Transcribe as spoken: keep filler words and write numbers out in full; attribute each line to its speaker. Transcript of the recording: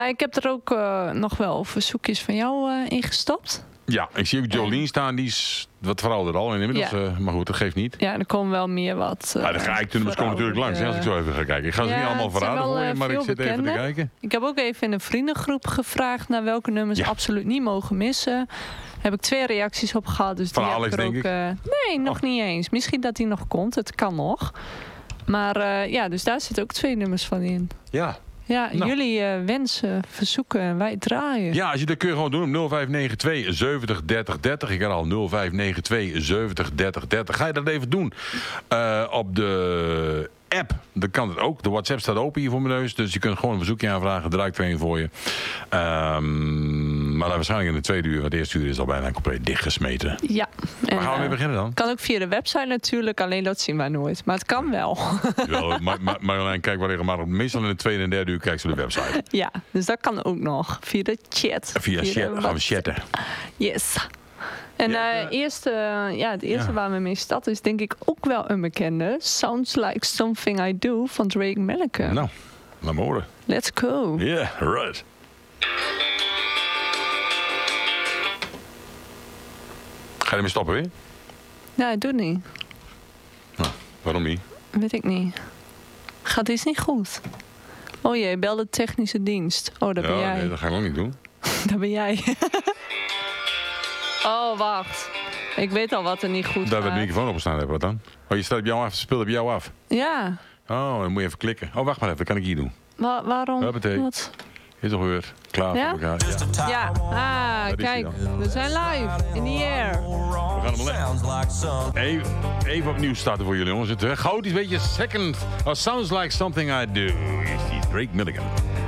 Speaker 1: Ik heb er ook uh, nog wel verzoekjes van jou uh, ingestopt.
Speaker 2: Ja, ik zie ook Jolien staan, die is wat verouderd al inmiddels. Ja. Uh, maar goed, dat geeft niet.
Speaker 1: Ja, er komen wel meer wat. Uh,
Speaker 2: ja, de geëiktunummers komen natuurlijk langs, uh, als ik zo even ga kijken. Ik ga ze ja, niet allemaal verraden voor je, maar ik zit bekende. even te kijken.
Speaker 1: Ik heb ook even in een vriendengroep gevraagd naar welke nummers ja. absoluut niet mogen missen. Heb ik twee reacties op gehad. Dus
Speaker 2: van
Speaker 1: die
Speaker 2: Alex,
Speaker 1: heb ik
Speaker 2: denk
Speaker 1: ook,
Speaker 2: ik?
Speaker 1: Uh, nee, nog oh. niet eens. Misschien dat die nog komt, het kan nog. Maar uh, ja, dus daar zitten ook twee nummers van in.
Speaker 2: Ja.
Speaker 1: Ja, nou. jullie uh, wensen, verzoeken en wij draaien.
Speaker 2: Ja, als je dat kun je gewoon doen op nul vijf negen twee zeventig dertig dertig. Ik had al nul vijf negen twee zeventig dertig dertig. Ga je dat even doen uh, op de app. Dan kan het ook. De WhatsApp staat open hier voor mijn neus. Dus je kunt gewoon een verzoekje aanvragen. Draai ik er een voor je. Um, maar dan waarschijnlijk in de tweede uur. Want de eerste uur is al bijna compleet dichtgesmeten.
Speaker 1: Ja.
Speaker 2: Waar gaan we mee beginnen dan?
Speaker 1: Kan ook via de website natuurlijk. Alleen dat zien wij nooit. Maar het kan wel.
Speaker 2: wel maar, maar, Marjolein kijkt wel regelmatig. Meestal in de tweede en derde uur kijkt ze op de website.
Speaker 1: Ja, dus dat kan ook nog. Via de chat.
Speaker 2: Via, via chat. Gaan we chatten.
Speaker 1: Yes. En ja, uh, eerste, uh, ja, het eerste ja. waar we mee starten is denk ik ook wel een bekende. Sounds Like Something I Do van Drake Milliken.
Speaker 2: Nou, laat me horen.
Speaker 1: Let's go.
Speaker 2: Ja, yeah, right. Ga je ermee stoppen weer?
Speaker 1: Nee, doe niet.
Speaker 2: Nou, waarom niet?
Speaker 1: Weet ik niet. Gaat iets niet goed? Oh jee, bel de technische dienst. Oh, dat
Speaker 2: ja,
Speaker 1: ben jij.
Speaker 2: Nee, dat ga ik ook niet doen.
Speaker 1: Dat ben jij. Oh, wacht. Ik weet al wat er niet goed gaat.
Speaker 2: Daar we de microfoon op staan hebben, wat dan? Oh, je staat op jou af, speelt op jou af.
Speaker 1: Ja.
Speaker 2: Oh, dan moet je even klikken. Oh, wacht maar even, dat kan ik hier doen.
Speaker 1: Wa- waarom?
Speaker 2: Dat betekent. Wat? Is toch weer klaar
Speaker 1: ja?
Speaker 2: voor elkaar?
Speaker 1: Ja. Ja. Ah, kijk. We zijn live. In the air.
Speaker 2: We gaan hem leggen. Even, even opnieuw starten voor jullie jongens. Het chaotisch beetje second. Oh, sounds like something I do. Is die Drake Milliken.